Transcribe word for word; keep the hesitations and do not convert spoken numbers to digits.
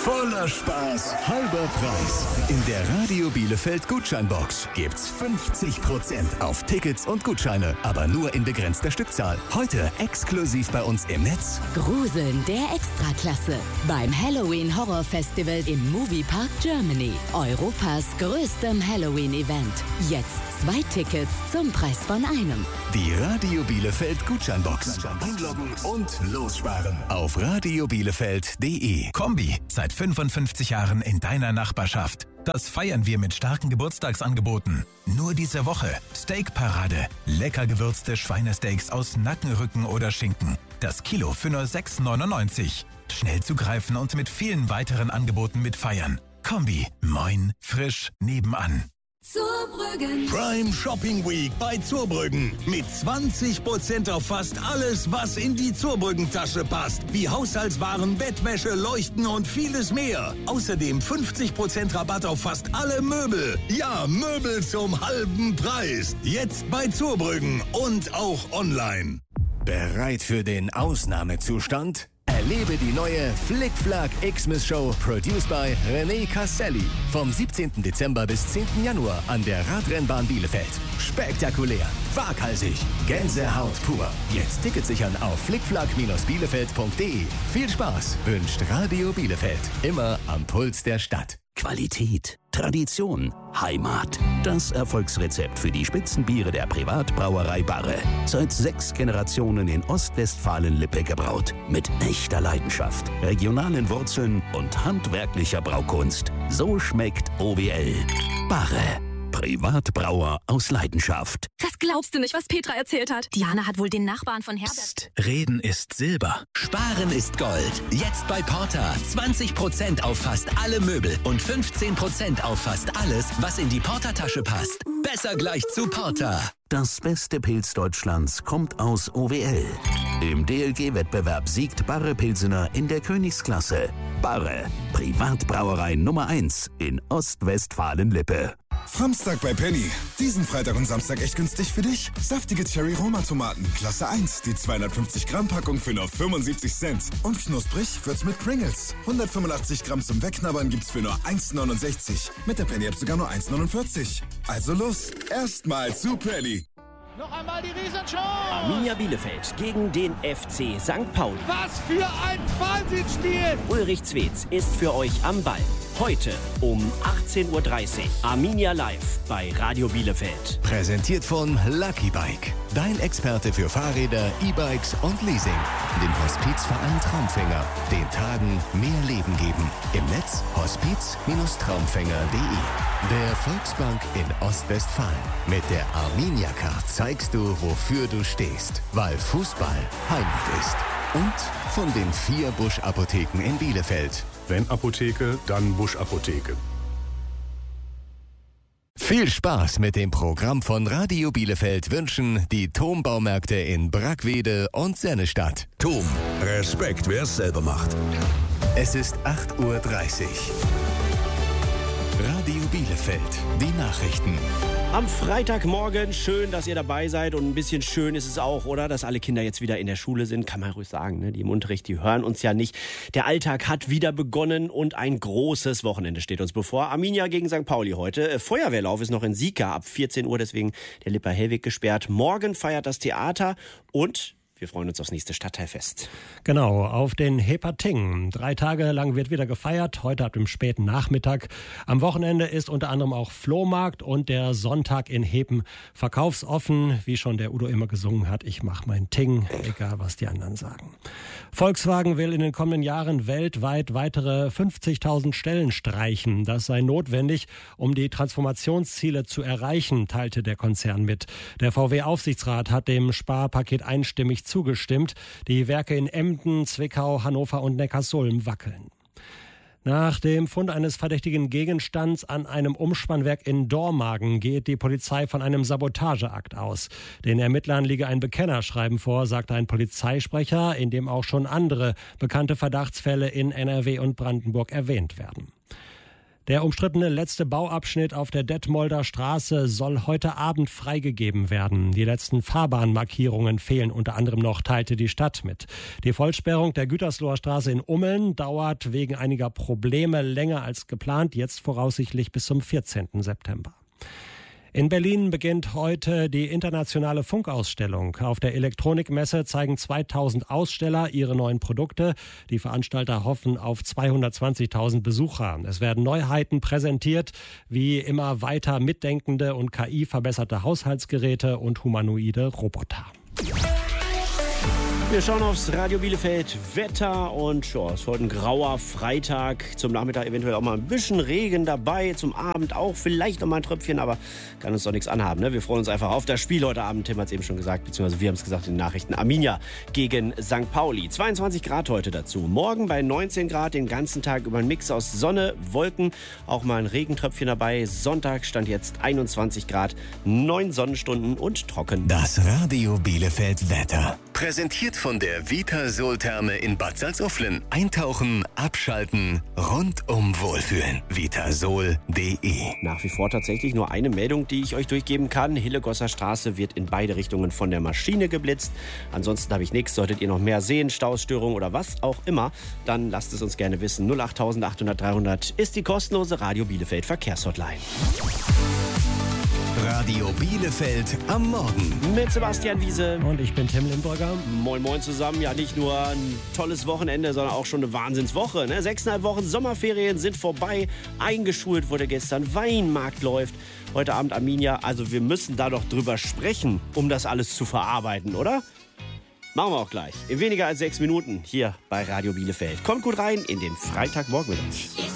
Voller Spaß, halber Preis. In der Radio Bielefeld Gutscheinbox gibt's fünfzig Prozent auf Tickets und Gutscheine, aber nur in begrenzter Stückzahl. Heute exklusiv bei uns im Netz. Gruseln der Extraklasse beim Halloween Horror Festival im Moviepark Germany. Europas größtem Halloween-Event. Jetzt zwei Tickets zum Preis von einem. Die Radio Bielefeld Gutscheinbox. Einloggen und lossparen auf radio bielefeld punkt de. Kombi, seit fünfundfünfzig Jahren in deiner Nachbarschaft. Das feiern wir mit starken Geburtstagsangeboten. Nur diese Woche Steakparade. Lecker gewürzte Schweinesteaks aus Nackenrücken oder Schinken. Das Kilo für nur sechs neunundneunzig. Schnell zugreifen und mit vielen weiteren Angeboten mitfeiern. Kombi, moin, frisch, nebenan. Zurbrüggen. Prime Shopping Week bei Zurbrüggen. Mit zwanzig Prozent auf fast alles, was in die Zurbrüggen-Tasche passt. Wie Haushaltswaren, Bettwäsche, Leuchten und vieles mehr. Außerdem fünfzig Prozent Rabatt auf fast alle Möbel. Ja, Möbel zum halben Preis. Jetzt bei Zurbrüggen und auch online. Bereit für den Ausnahmezustand? Erlebe die neue Flick-Flack Xmas-Show, produced by René Casselli. Vom siebzehnten Dezember bis zehnten Januar an der Radrennbahn Bielefeld. Spektakulär, waghalsig, Gänsehaut pur. Jetzt Tickets sichern auf flickflack bielefeld punkt de. Viel Spaß wünscht Radio Bielefeld. Immer am Puls der Stadt. Qualität, Tradition, Heimat. Das Erfolgsrezept für die Spitzenbiere der Privatbrauerei Barre. Seit sechs Generationen in Ostwestfalen-Lippe gebraut. Mit echter Leidenschaft, regionalen Wurzeln und handwerklicher Braukunst. So schmeckt O W L. Barre. Privatbrauer aus Leidenschaft. Das glaubst du nicht, was Petra erzählt hat. Diana hat wohl den Nachbarn von Herbert... Psst, Reden ist Silber. Sparen ist Gold. Jetzt bei Porta. zwanzig Prozent auf fast alle Möbel und fünfzehn Prozent auf fast alles, was in die Porta-Tasche passt. Besser gleich zu Porta. Das beste Pilz Deutschlands kommt aus O W L. Im D L G-Wettbewerb siegt Barre Pilsener in der Königsklasse. Barre, Privatbrauerei Nummer eins in Ostwestfalen-Lippe. Samstag bei Penny. Diesen Freitag und Samstag echt günstig für dich. Saftige Cherry-Roma-Tomaten, Klasse eins. Die zweihundertfünfzig Gramm Packung für nur fünfundsiebzig Cent. Und knusprig wird's mit Pringles. hundertfünfundachtzig Gramm zum Wegknabbern gibt's für nur eins neunundsechzig. Mit der Penny-App sogar nur eins neunundvierzig. Also los, erstmal zu Penny. Noch einmal die Riesenchance. Arminia Bielefeld gegen den F C Sankt Pauli. Was für ein Wahnsinnsspiel. Ulrich Zwetz ist für euch am Ball. Heute um achtzehn Uhr dreißig. Arminia live bei Radio Bielefeld. Präsentiert von Lucky Bike. Dein Experte für Fahrräder, E-Bikes und Leasing. Dem Hospizverein Traumfänger. Den Tagen mehr Leben geben. Im Netz hospiz traumfänger punkt de. Der Volksbank in Ostwestfalen. Mit der Arminia Card zeigst du, wofür du stehst. Weil Fußball Heimat ist. Und von den vier Busch-Apotheken in Bielefeld. Wenn Apotheke, dann Busch-Apotheke. Viel Spaß mit dem Programm von Radio Bielefeld wünschen die Thom-Baumärkte in Brackwede und Sennestadt. Thom, Respekt, wer es selber macht. Es ist acht Uhr dreißig. Radio Bielefeld, die Nachrichten. Am Freitagmorgen, schön, dass ihr dabei seid und ein bisschen schön ist es auch, oder? Dass alle Kinder jetzt wieder in der Schule sind, kann man ruhig sagen, ne? Die im Unterricht, die hören uns ja nicht. Der Alltag hat wieder begonnen und ein großes Wochenende steht uns bevor. Arminia gegen Sankt Pauli heute. Feuerwehrlauf ist noch in Sieker ab vierzehn Uhr, deswegen der Lippe-Hellweg gesperrt. Morgen feiert das Theater und... wir freuen uns aufs nächste Stadtteilfest. Genau, auf den Hepating. Drei Tage lang wird wieder gefeiert, heute ab dem späten Nachmittag. Am Wochenende ist unter anderem auch Flohmarkt und der Sonntag in Hepen verkaufsoffen. Wie schon der Udo immer gesungen hat, ich mach mein Ting, egal was die anderen sagen. Volkswagen will in den kommenden Jahren weltweit weitere fünfzigtausend Stellen streichen. Das sei notwendig, um die Transformationsziele zu erreichen, teilte der Konzern mit. Der V W-Aufsichtsrat hat dem Sparpaket einstimmig zugestimmt. Die Werke in Emden, Zwickau, Hannover und Neckarsulm wackeln. Nach dem Fund eines verdächtigen Gegenstands an einem Umspannwerk in Dormagen geht die Polizei von einem Sabotageakt aus. Den Ermittlern liege ein Bekennerschreiben vor, sagte ein Polizeisprecher, in dem auch schon andere bekannte Verdachtsfälle in N R W und Brandenburg erwähnt werden. Der umstrittene letzte Bauabschnitt auf der Detmolder Straße soll heute Abend freigegeben werden. Die letzten Fahrbahnmarkierungen fehlen unter anderem noch, teilte die Stadt mit. Die Vollsperrung der Gütersloher Straße in Ummeln dauert wegen einiger Probleme länger als geplant, jetzt voraussichtlich bis zum vierzehnten September. In Berlin beginnt heute die internationale Funkausstellung. Auf der Elektronikmesse zeigen zweitausend Aussteller ihre neuen Produkte. Die Veranstalter hoffen auf zweihundertzwanzigtausend Besucher. Es werden Neuheiten präsentiert, wie immer weiter mitdenkende und K I-verbesserte Haushaltsgeräte und humanoide Roboter. Wir schauen aufs Radio Bielefeld Wetter und ja, es ist heute ein grauer Freitag. Zum Nachmittag eventuell auch mal ein bisschen Regen dabei. Zum Abend auch vielleicht noch mal ein Tröpfchen, aber kann uns doch nichts anhaben. Ne? Wir freuen uns einfach auf das Spiel heute Abend. Tim hat es eben schon gesagt, beziehungsweise wir haben es gesagt in den Nachrichten. Arminia gegen Sankt Pauli. zweiundzwanzig Grad heute dazu. Morgen bei neunzehn Grad den ganzen Tag über einen Mix aus Sonne, Wolken. Auch mal ein Regentröpfchen dabei. Sonntag stand jetzt einundzwanzig Grad, neun Sonnenstunden und trocken. Das Radio Bielefeld Wetter. Präsentiert von der Vitasol-Therme in Bad Salzuflen. Eintauchen, abschalten, rundum wohlfühlen. vitasol punkt de. Nach wie vor tatsächlich nur eine Meldung, die ich euch durchgeben kann. Hillegosser Straße wird in beide Richtungen von der Maschine geblitzt. Ansonsten habe ich nichts. Solltet ihr noch mehr sehen, Stausstörungen oder was auch immer, dann lasst es uns gerne wissen. null acht achthundert dreihundert ist die kostenlose Radio Bielefeld Verkehrshotline. Radio Bielefeld am Morgen. Mit Sebastian Wiese. Und ich bin Tim Limburger. Moin Moin zusammen. Ja, nicht nur ein tolles Wochenende, sondern auch schon eine Wahnsinnswoche. Ne? Sechseinhalb Wochen Sommerferien sind vorbei. Eingeschult wurde gestern. Weinmarkt läuft. Heute Abend Arminia. Also wir müssen da doch drüber sprechen, um das alles zu verarbeiten, oder? Machen wir auch gleich. In weniger als sechs Minuten hier bei Radio Bielefeld. Kommt gut rein in den Freitagmorgen mit uns.